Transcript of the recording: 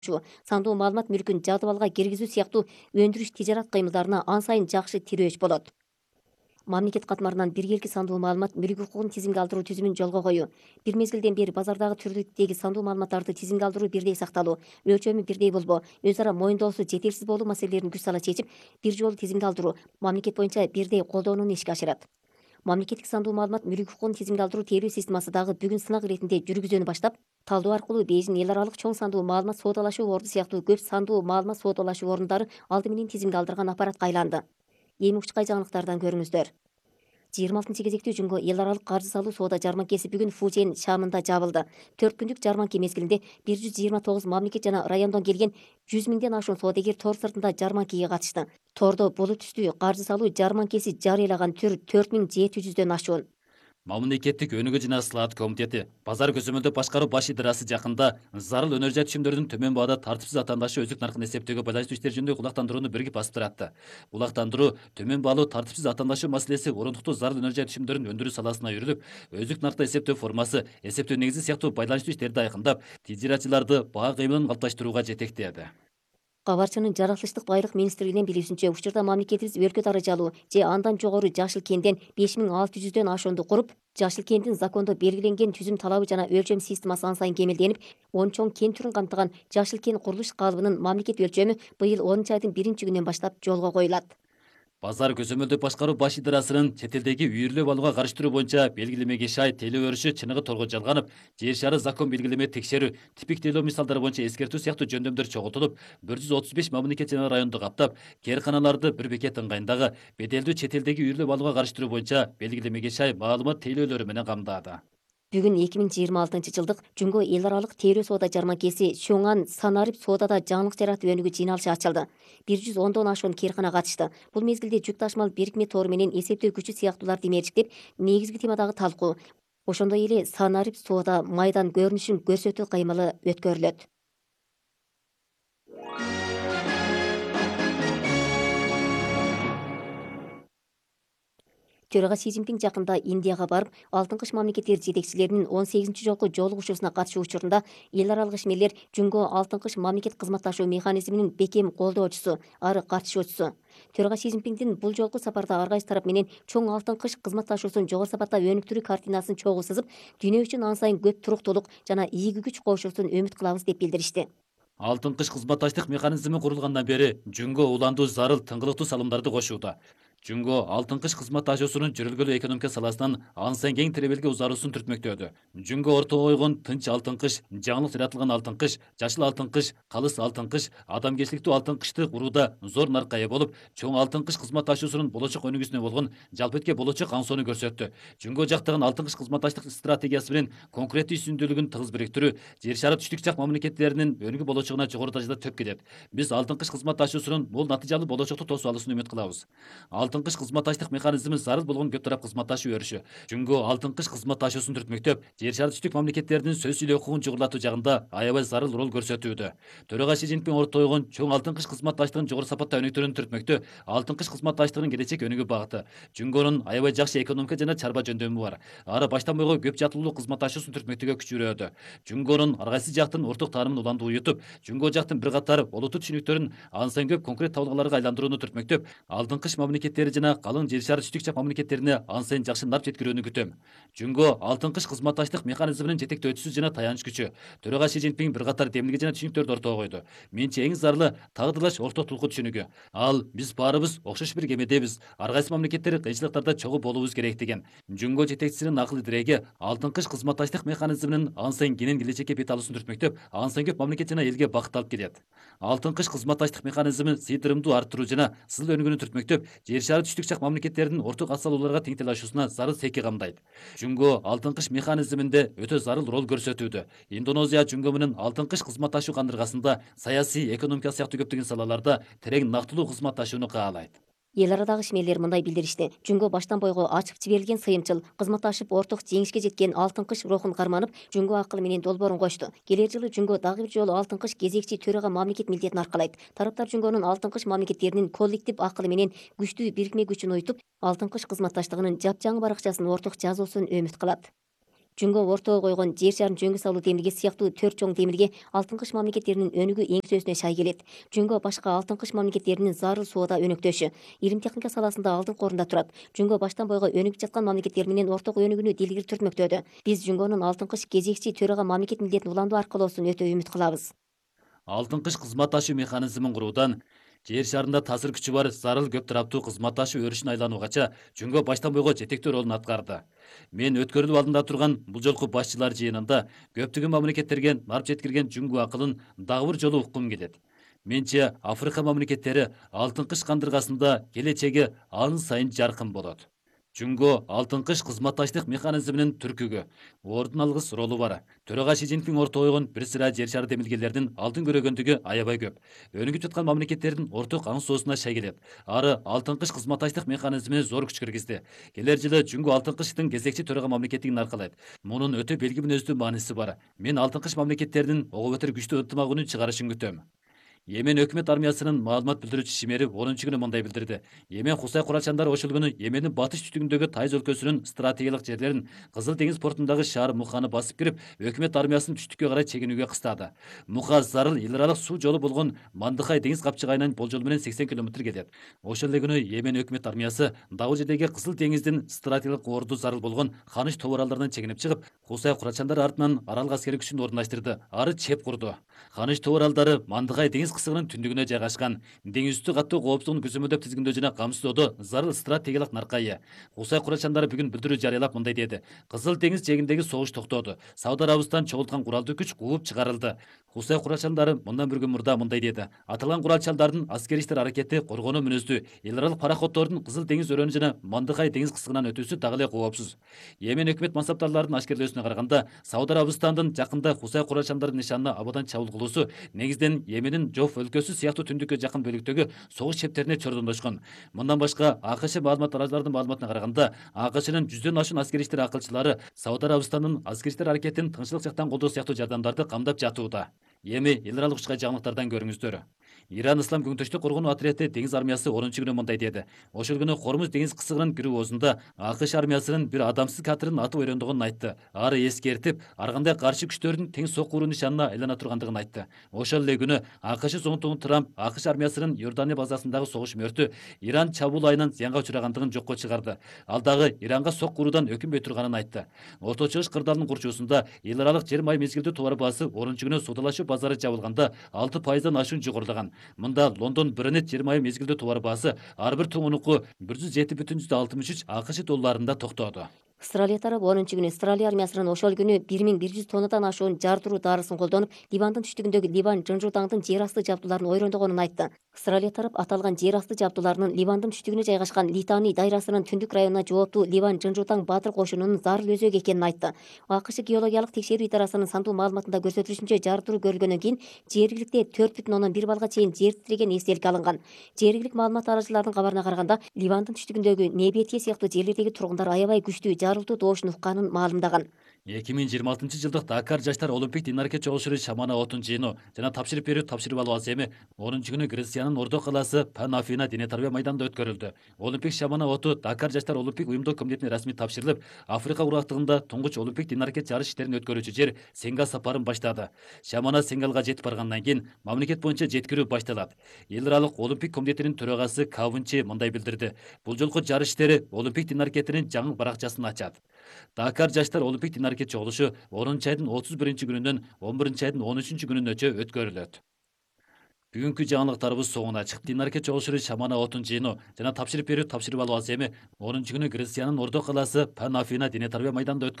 сандуу маалымат мүлкүн жадыбалга киргизүү сыяктуу өндүрүш тижарат кыймылдарына ан сайын жакшы тирөөч болот. Мамлекет катмарынан биргелки сандуу маалымат мүлк укугун тизимге алдыруу түзүмүн жолго коюу. Бир мезгилден бери базардагы түрлүү сандуу маалыматтарды тизимге алдыруу бирдей сакталуу, өлчөмү бирдей болбоо, өз ара моюндоосу жетерсиз болуу маселелерин күч сала чечип, бир жолу тизимге алдыруу мамлекет боюнча бирдей колдоонуну ишке ашырат. Мамлекеттик сандуу маалымат мүлк укугун тизимге алдыруу тейлөө системасы дагы бүгүн сынак иретинде жүргүзүүнү баштап, талдоо аркылуу бейжин эл аралык чоң сандуу маалымат соодалашуу орду сыяктуу көп сандуу маалымат соодалашуу ордундары алды менен тизимге алдырган аппаратка айланды. Эми учкай жаңылыктардан көрүңүздөр. 26 кезектүү Жүнгө эл аралык каржы салуу соода жарманкеси бүгүн Фужен шаамында жабылды. 4 күндүк жарманке мезгилинде 129 мамлекет жана райондон келген 100 миңден ашуун соодагер тор сыртында жарманкеге катышты. Тордо булут түстүү каржы салуу жарманкеси жарыялаган түр 4700дөн ашуун. Мамлекеттик өнүгүү жана слаат комитети базар көзөмөлдөп башкаруу баш идарасы жакында зарыл өнөр жай түшүмдөрдүн төмөн баада тартипсиз атаандашы өзүк наркын эсептөөгө байланыштуу иштер жөнүндө булактандырууну биригип басып туратты. Булактандыруу төмөн баалуу тартипсиз атаандашуу маселеси орундуктуу зарыл өнөр жай түшүмдөрүн өндүрүү саласына үйрүлүп, өзүк наркты эсептөө формасы, эсептөө негизи сыяктуу байланыштуу иштерди айкындап, тижаратчыларды баа кыймылын калыпташтырууга жетектеди. Кабарчынын жаратылыштык байлык министрлигинин билүүсүнчө, учурда мамлекетибиз өлкө даражалуу же андан жогору жашыл кенден 5600дөн ашуунду куруп, жашыл кендин закондо белгиленген түзүм талабы жана өлчөм системасы ан сайын кемелденип, 10 чоң кен түрүн камтыган жашыл кен курулуш калыбынын мамлекет өлчөмү быйыл 10 айдын 1-күнүнөн баштап жолго коюлат. Базар көзөмөлдөп башкаруу баш идарасынын чет элдеги үйүрлөп алууга карыштыруу боюнча белгилемеге шай тейлөө өрүшү Чыныгы Торгот Жалганов жер шары закон белгилеме текшерүү, типик тейлөө мисалдары боюнча эскертүү сыяктуу жөндөмдөр чогултулуп, 135 мамлекет жана районду каптап, кээрканаларды бир бекет ыңгайындагы беделдүү чет элдеги үйүрлөп алууга карыштыруу боюнча белгилемеге шай маалымат тейлөөлөрү менен камдаады. Бүгүн 2026-жылдык Жүнгө эл аралык тейлөө соода жарманкеси Чоңан санарип соодада жаңылык жаратып өнүгүү жыйналышы ачылды. 110дон ашуун кээркана катышты. Бул мезгилде жүк ташымал бирикме тору менен эсептөө күчү сыяктууларды имериштип, негизги темадагы талкуу. Ошондой эле санарип соода майдан көрүнүшүн көрсөтүү кыймылы өткөрүлөт. Төрага Си Цзиньпин жакында Индияга барып, Алтын кыш мамлекеттери жетекчилеринин 18 жолку жолугушуусуна катышуу учурунда эл аралык ишмерлер Жүнгө Алтын кыш мамлекет кызматташуу механизминин бекем колдоочусу, ары катышуучусу. Төрага Си Цзиньпиндин бул жолку сапарда ар кайсы тарап менен чоң Алтын кыш кызматташуусун жогору сапатта өнүктүрүү картинасын чогуу сызып, дүйнө үчүн ан сайын көп туруктуулук жана ийги күч кошуусун үмүт кылабыз деп билдиришти. Алтын кыш кызматташтык механизми курулгандан бери Жүнгө уландуу зарыл тыңгылыктуу салымдарды кошууда. Жүнгө Алтын кыш кызматташуусунун жүрүлгөлүү экономика саласынан ан сайын кең тиребелге узаруусун түртмөктөдү. Жүнгө ортого койгон тынч Алтын кыш, жаңылык жаратылган Алтын кыш, жашыл Алтын кыш, калыс Алтын кыш, адамгерчиликтүү Алтын кышты курууда зор наркка ээ болуп, чоң Алтын кыш кызматташуусунун болочок өнүгүүсүнө болгон жалпы болочок аңсоону көрсөттү. Жүнгө жактаган Алтын кыш кызматташтык стратегиясы менен конкреттүү үстүндүүлүгүн тыгыз бириктирүү, жер шары түштүк жак мамлекеттеринин өнүгүү болочогуна жогору даражада төп келет. Биз Алтын кыш кызматташуусунун бул натыйжалуу болочокту тосуп алуусун үмүт кылабыз. Алтын кыш кызматташтык механизми зарыл болгон көп тарап кызматташуу өрүшү. Жүнгө Алтын кыш кызматташуусун түртмөктөп, жер шары түштүк мамлекеттеринин сөз сүйлөө укугун жогорулатуу жагында аябай зарыл роль көрсөтүүдө. Төрага Си Цзиньпин ортого койгон чоң Алтын кыш кызматташтыгын жогору сапатта өнүктүрүүнү түртмөктө, Алтын кыш кызматташтыгынын келечек өнүгүү багыты. Жүнгөнүн аябай жакшы экономика жана чарба жөндөмү бар. Ары баштан бойго көп жаатылуулуу кызматташуусун түртмөктөгө күч жүрөөдө. Жүнгөнүн ар кайсы жактын орток таанымын уланды уютуп, Жүнгө жактын бир катар олуттуу түшүнүктөрүн ан сайын көп конкрет табылгаларга айландырууну түртмөктөп, Алтын кыш мамлекеттери жана калың жер шары түштүк жак мамлекеттерине ан сайын жакшы нарп жеткирүүнү күтөм. Жүнгө Алтын кыш кызматташтык механизминин жетектөөчүсү жана таяныч күчү. Төрага Си Цзиньпин бир катар демилге жана түшүнүктөрдү ортого койду. Менче эң зарылы тагдырлаш орток тулку түшүнүгү. Ал биз баарыбыз окшош бир кемедебиз. Ар кайсы мамлекеттер кыйынчылыктарда чогуу болуубуз керек деген. Жүнгө жетекчисинин акыл тиреги Алтын кыш кызматташтык механизминин ан сайын кенен келечекке бет алуусун түртмөктөп, ан сайын көп мамлекет жана элге бакыт алып келет. Алтын кыш кызматташтык механизми сыйдырымдуу арттыруу жана сыл өнүгүүнү түртмөктөп, жер шары түштүк жак мамлекеттеринин орток атсалууларга тең талашуусуна зарыл секи камдайт. Жүнгө Алтын кыш механизминде өтө зарыл роль көрсөтүүдө. Индонезия Жүнгө менен Алтын кыш кызматташуу кандыргасында саясий, экономика сыяктуу көптөгөн салаларда терең нактылуу кызматташууну каалайт. Эл арадагы ишмерлер мындай билдиришти. Жүнгө баштан бойго ачып жиберилген сыйымчыл, кызматташып орток жеңишке жеткен Алтын кыш рухун карманып, Жүнгө акылы менен долбоорун кошту. Келер жылы Жүнгө дагы бир жолу Алтын кыш кезекчи төрага мамлекет милдетин аркалайт. Тараптар Жүнгөнүн Алтын кыш мамлекеттеринин коллектив акылы менен күчтүү бирикме күчүн уютуп, Алтын кыш кызматташтыгынын жапжаңы баракчасынын орток жазуусун үмүт кылат. Жүнгө ортого койгон жер шарын жөнгө салуу демилге сыяктуу 4 чоң демилге алтын кыш мамлекеттеринин өнүгүү эңсөөсүнө шай келет. Жүнгө башка алтын кыш мамлекеттеринин зарыл соода өнөктөшү, илим техника саласында алдыңкы орунда турат. Жүнгө баштан бойго өнүгүп жаткан мамлекеттер менен ортого өнүгүүнү дилгири түртмөктөдө. Биз Жүнгөнүн алтын кыш кезекчи төрага мамлекет милдетин улантуу аркылуусун өтө үмүт кылабыз. Алтын кыш кызматташуу механизмин куруудан жер шарында таасир күчү бар зарыл көп тараптуу кызматташуу өрүшүнө айлануугача Жүнгө баштан бойго жетектүү ролун аткарды. Мен өткөрүлүп алдында турган бул жолку башчылар жыйынында көптөгөн мамлекеттерге нарп жеткирген Жүнгө акылын дагы бир жолу уккум келет. Менче Африка мамлекеттери алтын кыш кандыргасында келечеги ан сайын жаркын болот. Жүнгө алтын кыш кызматташтык механизминин түркүгө ордун алгыс ролу бар. Төрага Си Цзиньпин орто койгон бир сыра жер шары демилгелердин алдын көрөгөндүгү аябай көп. Өнүгүп жаткан мамлекеттердин орток аң соосуна шай келет. Ары алтын кыш кызматташтык механизмине зор күч киргизди. Келер жылы Жүнгө алтын кыштын кезекчи төрага мамлекеттигин аркалайт. Мунун өтө белги мүнөздүү мааниси бар. Мен алтын кыш мамлекеттердин ого бетер күчтүү ынтымагын чыгарышын күтөм. Йемен өкмөт армиясынын маалымат билдирүүчү шимери 10 күнү мындай билдирди. Йемен Хусай куралчандары ошол күнү Йемендин батыш түштүгүндөгү Тайыз өлкөсүнүн стратегиялык жерлерин Кызыл деңиз портундагы шаар Муханы басып кирип, өкмөт армиясын түштүккө карай чегинүүгө кыстады. Муха зарыл эл аралык суу жолу болгон Мандыхай деңиз капчыгайынан болжол менен 80 км кетет. Ошол эле күнү Йемен өкмөт армиясы дагы жердеги Кызыл деңиздин стратегиялык орду зарыл болгон Ханыш тоо аралдарынан чегинип чыгып, Хусай куралчандары артынан аралык аскерий күчүн орундаштырды. Ары чеп курду. Ханыш тоо аралдары Мандыхай деңиз кысыгынын түндүгүнө жайгашкан. Деңиз үстү каттуу коопсуздугун көзөмөлдөп тизгиндөө жана камсыздоодо зарыл стратегиялык наркайы. Хусай куралчандары бүгүн билдирүү жарыялап мындай деди. Кызыл деңиз жээгиндеги согуш токтоду. Сауд Арабистан чогулткан куралдуу күч кууп чыгарылды. Хусай куралчандары мындан bir күн мурда мындай деди. Аталган куралчалдардын аскери иштер аракети коргонуу мүнөздүү. Эл аралык пароходдордун Кызыл деңиз өрөөнү жана Мандыхай деңиз кысыгынан өтүүсү дагы эле коопсуз. Йемен өкмөт мансаптарларынын ашкерлөөсүнө караганда, Сауд Арабистандын жакында Хусай куралчандардын нишанына абадан чабуул кылуусу негизден Йеменин Жоф өлкөсү сыяктуу түндүккө жакын бөлүктөгү согуш чептерине чордондошкон. Мындан башка АКШ маалымат тараачыларынын маалыматына караганда, АКШнын 100дөн ашуун аскери иштер акылчылары Сауд Арабистандын аскери иштер аракетин тынччылык жактан колдоо сыяктуу жардамдарды камдап жатууда. Эми эл аралык учка жаңылыктардан көрүңүздөр. Иран Ислам көңтөштүк коргонуу отряды деңиз армиясы 10 күнү мындай деди. Ошол күнү Хормуз деңиз кысыгынын кирүү оозунда АКШ армиясынын бир адамсыз катерин атып ойрондугун айтты. Ары эскертип, ар кандай каршы күчтөрдүн тең сокку уруу нишанына айлана тургандыгын айтты. Ошол эле күнү АКШ зонтугу Трамп АКШ армиясынын Иордания базасындагы согуш мөртү Иран чабуул айынан зыянга учурагандыгын жокко чыгарды. Ал дагы Иранга сокку уруудан өкүнбөй турганын айтты. Орто Чыгыш кырдаалынын курчуусунда эл аралык жер май мезгилдүү товар баасы 10 күнү соодалашуу базары жабылганда 6%дан ашуун жогорулаган. Мында Лондон Брент жер майы мезгилдүү товар баасы ар бир тоннуку 107,63 АКШ долларында токтоду. Австралия тарабы 10-күнү Австралия армиясынын ошол күнү 1100 тоннадан ашуун жардыруу дарысын колдонуп, Ливандын түштүгүндөгү Ливан Жынжутаңдын жер асты жабдууларын ойрондогонун айтты. Австралия тарап аталган жер асты жабдууларынын Ливандын түштүгүнө жайгашкан Литани дайрасынын түндүк районуна жооптуу Ливан Жынжутаң баатыр кошунунун зарыл өзөгү экенин айтты. АКШ геологиялык текшерүү идарасынын сандуу маалыматында көрсөтүлүшүнчө жардыруу көрүлгөндөн кийин жергиликте 4,1 балга чейин жер титиреген эстелик алынган. Жергилик маалымат арачыларынын кабарына караганда, Ливандын түштүгүндөгү Небетие сыяктуу жерлердеги тургундар аябай күчтүү жарылтуу добушун укканын маалымдаган. 2026 жылдык Дакар жаштар олимпик чогулушу шамана отун жыйынуу жана тапшырып берүү тапшырып алуу аземи 10-күнү Грециянын Ордо калаасы Пан Афина дене тарбия майданында өткөрүлдү. Олимпик шамана оту Дакар жаштар олимпик уюмдук комитетине расмий тапшырылып, Африка курактыгында туңгуч олимпик денаркет жарыш иштерин өткөрүүчү жер Сенгал сапарын баштады. Шамана Сенгалга жетип баргандан кийин мамлекет боюнча жеткирүү башталат. Эл аралык олимпик комитетинин төрагасы Кавынчы мындай билдирди. Бул жолку жарыш иштери олимпик денаркетинин жаңы баракчасын ачат. Дакар жаштар олимпик денаркет чогулушу 10-айдын 31-күнүнөн 11-айдын 13-күнүнөчө өткөрүлөт. Бүгүнкү жаңылыктарыбыз соңуна чыкты. Денаркет чогулушу шамана отун жыйынуу жана тапшырып берүү тапшырып алуу аземи 10-күнү Грециянын Ордо калаасы Пан Афина дене тарбия майданында